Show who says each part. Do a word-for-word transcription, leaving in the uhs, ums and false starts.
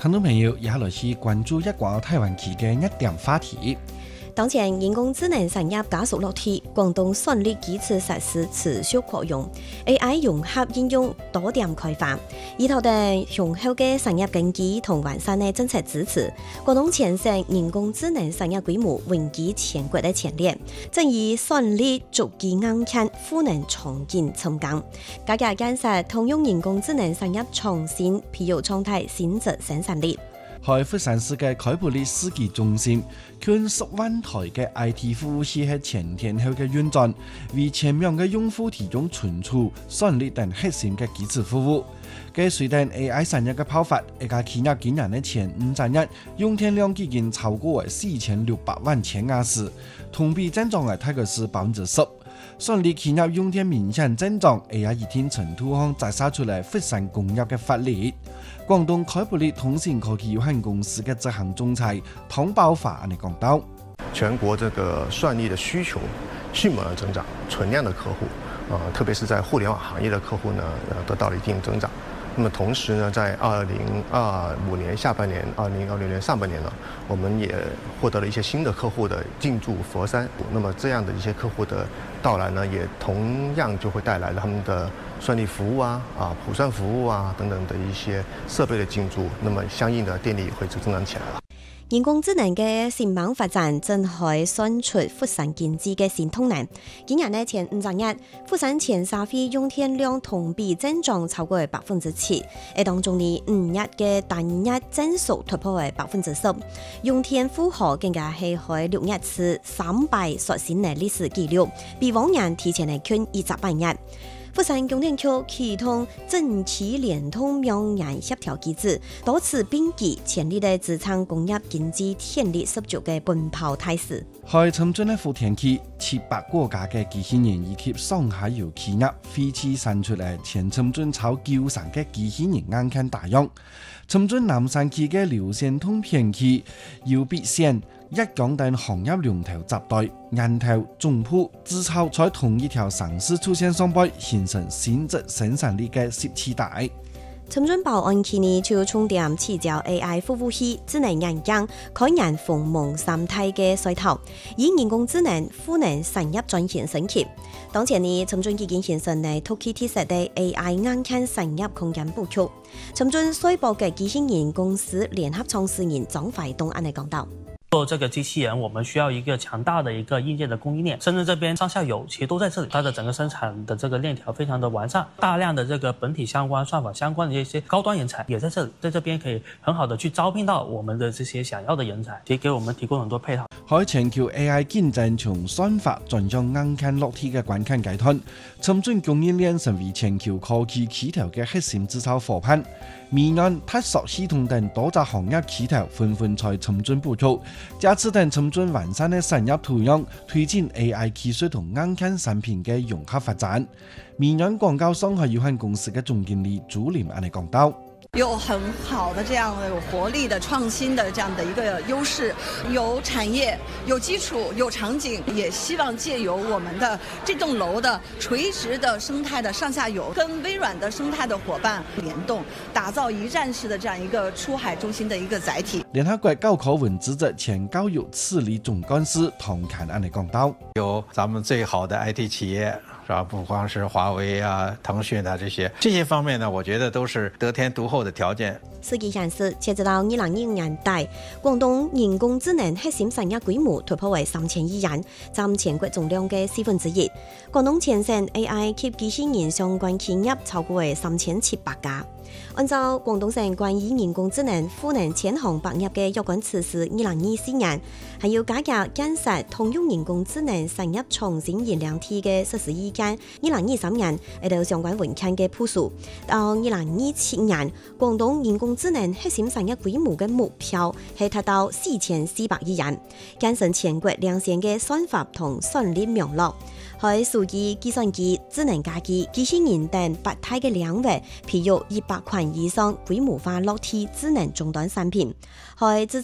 Speaker 1: 聽眾朋友也來去關注一個台灣區嘅一點話題。
Speaker 2: 當前人工智能產業加速落地，廣東算力基礎設施持續擴容 ，A I 融合應用多點開發，依托定雄厚嘅產業根基同完善嘅政策支持，廣東全省人工智能產業規模穩居全國嘅前列，正以算力築基硬件，賦能創建成功，加強建設通用人工智能產業創新，培育創態新質生產力。
Speaker 1: 喺佛山市嘅開普利世紀中心，近十萬台嘅 I T 服務器喺全天候嘅運轉，為千萬嘅用戶提供存儲、算力等核心嘅基礎服務。嘅隨着 A I 產業嘅爆發，一家企業今年嘅前五十日用電量已經超過四千六百萬千瓦時，同比增長係大概是百分之十。算力企業用電明顯增長 ，A I 一定程度上折射出嚟佛山工業嘅發力。廣東開普利通信科技有限公司嘅執行總裁湯寶華嚟講到：
Speaker 3: 全國這個算力的需求迅猛的增長，存量的客戶，啊、呃，特別是在互聯網行業的客戶呢，呃，得到了一定增長。那麼同時呢，在二零二五年下半年、二零二六年上半年呢，我們也獲得了一些新的客戶的進駐佛山。那麼這樣的一些客戶的到來呢，也同樣就會帶來了他們的算力服務啊、啊普算服務啊等等的一些設備的進駐。那麼相應的電力也會增長起來了。
Speaker 2: 人工智能嘅迅猛發展正係算出佛山經濟嘅新動能。今年呢前五十日，佛山全社會用電量同比增長超過百分之七，而當中呢五日嘅單日增速突破為百分之十，用電負荷更加係喺六日次三倍刷新嘅歷史紀錄，比往年提前嚟近二十八日。佛山供電局啟動整體聯通兩人協調機制，多次並舉全力的支撐工業經濟電力十足嘅奔跑態勢。
Speaker 1: 喺深圳嘅福田區，七百國家嘅機器人以及上下游企業飛機產出嚟前深圳超九成嘅機器人硬件大用。深圳南山區嘅流線通片區、耀必線、一港等行業龍頭集隊、銀頭、中鋪、資超在同一條城市出現雙倍，形成新質生產力嘅十七大。
Speaker 2: 深圳寶安區呢就重點聚焦 A I 服務器、智能眼鏡、開源鴻蒙三體嘅勢頭，以人工智能賦能產業轉型升級。當前呢，深圳已經形成呢突起特色嘅 A I 硬件產業空間佈局。深圳水博嘅機器人公司聯合創始人張懷東安尼講到。
Speaker 4: 做這個機器人，我們需要一個強大的一個硬件的供應鏈。深圳這邊上下游其實都在這裡，它的整個生產的這個鏈條非常的完善，大量的這個本體相關、算法相關的一些高端人才也在這裡，在這邊可以很好的去招聘到我們的這些想要的人才，也給我們提供很多配套。
Speaker 1: 喺全球 A I 競爭從算法轉向硬件落地嘅關鍵階段，深圳供應鏈成為全球科技企業嘅核心製造夥伴。微軟、特索系統等多隻行業企業紛紛在深圳佈局，借此等深圳完善嘅產業土壤，推進 A I 技術同硬件產品嘅融合發展。微軟廣告上海有限公司嘅總經理朱林安尼講到。
Speaker 5: 有很好的這樣的有活力的創新的這樣的一個優勢，有產業、有基礎、有場景，也希望借由我們的這棟樓的垂直的生態的上下游，跟微軟的生態的夥伴聯動，打造一站式的這樣一個出海中心的一個載體。
Speaker 1: 聯合國高考文職責前教育治理總幹事唐侃安尼講到，
Speaker 6: 有咱們最好的 I T 企業。是吧？不光是華為啊、騰訊啊這些，這些方面呢，我覺得都是得天獨厚的條件。
Speaker 2: 實際顯示，截至到二零二五年底，廣東人工智能核心產業規模突破為三千億元，佔全國總量嘅四分之一。廣東全省 A I 及機器人相關企業超過為三千七百家。按照廣東省關於人工智能賦能千行百業嘅有關措施，二零二四年還要加強建設通用人工智能產業創新燃料體嘅實施意見。二零二三年係到相關文件嘅部署，到二零二七年廣東人工智能核心產業規模嘅目標係達到四千四百億元，建成全國領先嘅算法同算力網絡。喺數據、計算機、智能家居、機器人等八大嘅領域，培育一百款以上規模化落地智能終端產品，喺